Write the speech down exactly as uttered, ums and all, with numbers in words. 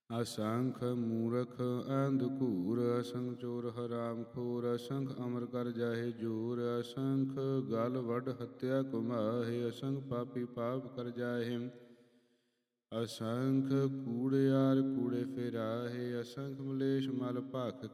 असंख मूरख अंधकूर, असंख चोर हराम खोर, असंख अमर कर जाहे जोर, असंख गल वड हत्या कुमाहे, असंख पापी पाप कर जाहे। असंख कूड़ियार कूड़े फिराहे, असंख मलेश मल भख